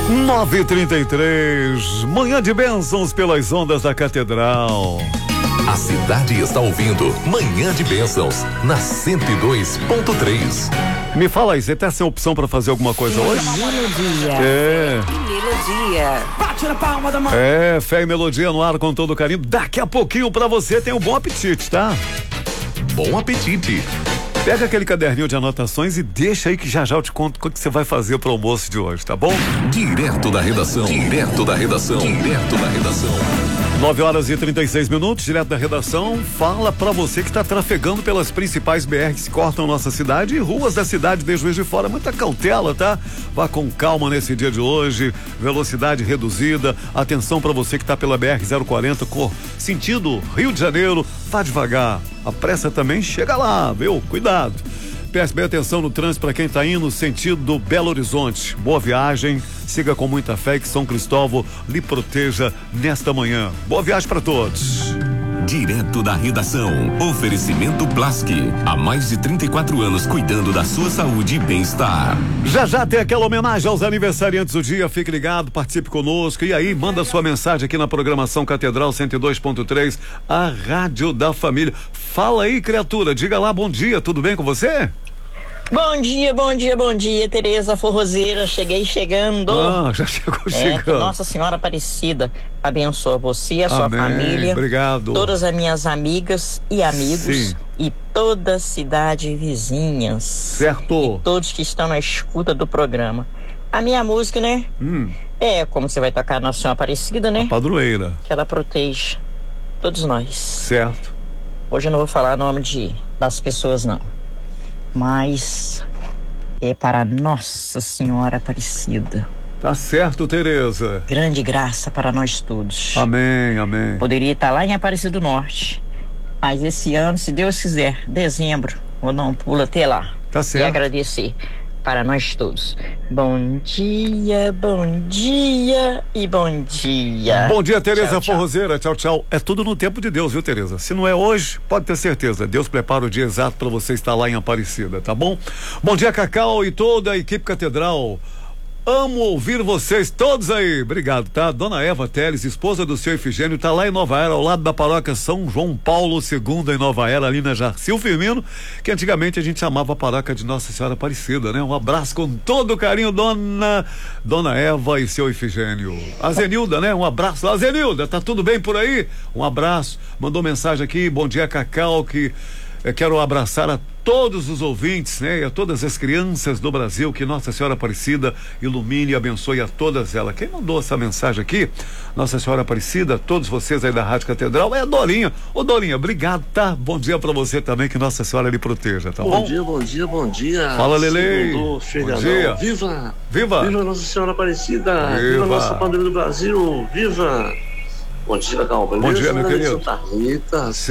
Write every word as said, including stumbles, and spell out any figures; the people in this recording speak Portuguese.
nove e trinta e três, manhã de bênçãos pelas ondas da Catedral. A cidade está ouvindo Manhã de Bênçãos na cento e dois ponto três. Me fala aí, você tá sem opção pra fazer alguma coisa hoje? Melodia. É. Melodia. Bate na palma da mão. É, fé e melodia no ar com todo carinho. Daqui a pouquinho pra você tem um bom apetite, tá? Bom apetite. Pega aquele caderninho de anotações e deixa aí que já já eu te conto o que você vai fazer pro almoço de hoje, tá bom? Direto da redação. Direto da redação. Direto da redação. nove horas e trinta e seis minutos, direto da redação. Fala pra você que está trafegando pelas principais B Rs que cortam nossa cidade e ruas da cidade de Juiz de Fora. Muita cautela, tá? Vá com calma nesse dia de hoje. Velocidade reduzida. Atenção pra você que tá pela B R zero quarenta, cor, sentido Rio de Janeiro. Vá devagar. A pressa também chega lá, viu? Cuidado. P S B, atenção no trânsito para quem está indo no sentido do Belo Horizonte. Boa viagem, siga com muita fé que São Cristóvão lhe proteja nesta manhã. Boa viagem para todos. Direto da redação. Oferecimento Blask. Há mais de trinta e quatro anos cuidando da sua saúde e bem-estar. Já já tem aquela homenagem aos aniversariantes do dia. Fique ligado, participe conosco. E aí, manda sua mensagem aqui na programação Catedral cento e dois ponto três, a rádio da família. Fala aí, criatura. Diga lá, bom dia. Tudo bem com você? Bom dia, bom dia, bom dia, Tereza Forrozeira, cheguei chegando. Ah, já chegou é, chegando. que Nossa Senhora Aparecida abençoa você, a sua Amém. família. Obrigado. Todas as minhas amigas e amigos. Sim. E toda a cidade vizinhas. Certo. E todos que estão na escuta do programa. A minha música, né? Hum. É como você vai tocar Nossa Senhora Aparecida, né? A padroeira. Que ela proteja todos nós. Certo. Hoje eu não vou falar o nome de, das pessoas, não. Mas é para Nossa Senhora Aparecida. Tá certo, Tereza. Grande graça para nós todos. Amém, amém. Poderia estar lá em Aparecida do Norte, mas esse ano, se Deus quiser, dezembro, ou não, pula até lá. Tá certo. E agradecer para nós todos. Bom dia, bom dia e bom dia. Bom dia, Tereza Tchau, tchau. Forrozeira. Tchau, tchau. É tudo no tempo de Deus, viu, Tereza? Se não é hoje, pode ter certeza. Deus prepara o dia exato para você estar lá em Aparecida, tá bom? Bom dia, Cacau e toda a equipe Catedral. Amo ouvir vocês todos aí. Obrigado, tá? Dona Eva Teles, esposa do seu Efigênio, tá lá em Nova Era, ao lado da paróquia São João Paulo segundo em Nova Era, ali na Jarcil Firmino, que antigamente a gente chamava a paróquia de Nossa Senhora Aparecida, né? Um abraço com todo carinho, dona Dona Eva e seu Efigênio. A Zenilda, né? Um abraço. A Zenilda, tá tudo bem por aí? Um abraço. Mandou mensagem aqui, bom dia, Cacau, que eu quero abraçar a todos os ouvintes, né? E a todas as crianças do Brasil, que Nossa Senhora Aparecida ilumine e abençoe a todas elas. Quem mandou essa mensagem aqui? Nossa Senhora Aparecida, todos vocês aí da Rádio Catedral, é a Dorinha. Ô Dorinha, obrigado, tá? Bom dia pra você também, que Nossa Senhora lhe proteja, tá bom? Bom dia, bom dia, bom dia. Fala, Lele. Segundo, chega Bom dia. não. Viva! Viva! Viva Nossa Senhora Aparecida! Viva! Viva nossa padroeira do Brasil! Viva! Bom dia, Cacau, beleza? Bom dia, meu Galera de querido. Santa Rita,